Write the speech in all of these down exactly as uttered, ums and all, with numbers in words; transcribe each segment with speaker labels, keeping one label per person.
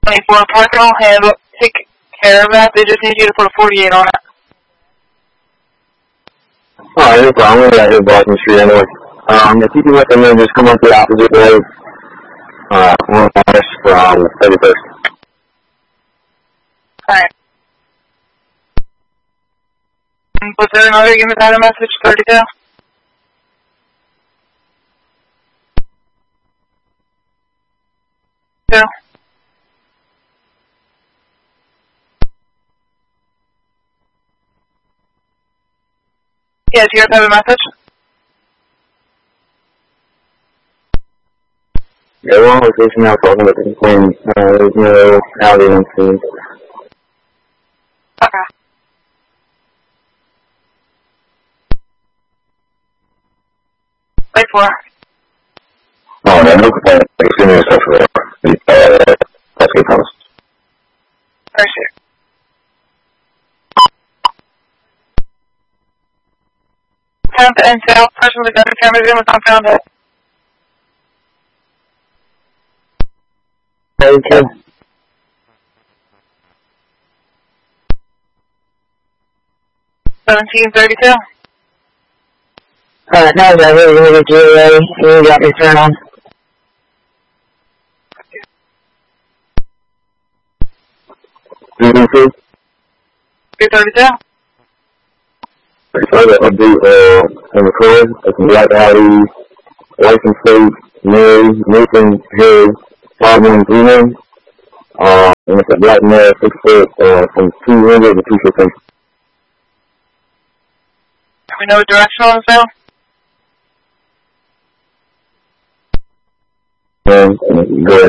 Speaker 1: twenty-four, Parker will handle, take care of that. They just need you to put a forty-eight on it.
Speaker 2: Alright, no problem. We're out here Boston Street anyway. Um, if you can let them know, just come up the opposite way. Uh, one west from thirty-first.
Speaker 1: Alright. Was there another unit that had a message? thirty-two? Two. Yeah, do you guys have a message?
Speaker 2: Yeah, we're on location now talking about the complaint. Uh, there's no alley on scene.
Speaker 1: Okay. Wait for.
Speaker 2: Oh, no, no complaint. As soon as it's over, uh, that's good promise.
Speaker 1: Where's here? tenth and south, person with gun cameras in was unfound at
Speaker 2: thirty-two.
Speaker 1: seventeen thirty-two.
Speaker 3: Uh, no, I really need to get you ready. You got your turn on.
Speaker 2: thirty-two.
Speaker 1: three thirty-two.
Speaker 2: thirty-five, that would be, uh, on the card. That's in Black Alley, license plate, Mary, Nathan, Harry, five one three one. Uh, and it's a black male, six foot, uh, from two hundred to two fifteen.
Speaker 1: We know the direction on the sale?
Speaker 2: And, and go ahead.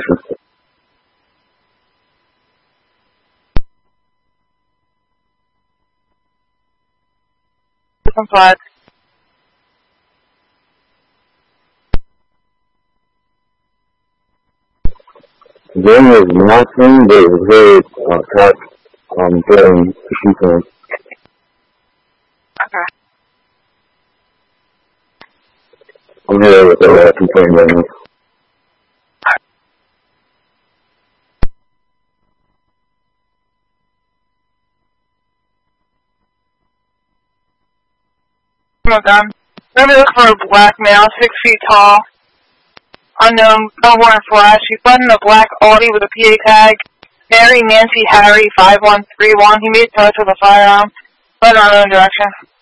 Speaker 1: Different flag.
Speaker 2: Game was nothing, but it was very, uh, tough, um, during the shoot time.
Speaker 1: Okay.
Speaker 2: I'm here with the, uh, complaint right now.
Speaker 1: Well done. Let me look for a black male, six feet tall, unknown, no horn or flash. He's buttoned a black Audi with a P A tag. Mary Nancy Harry five one three one. He made touch with a firearm, but in unknown direction.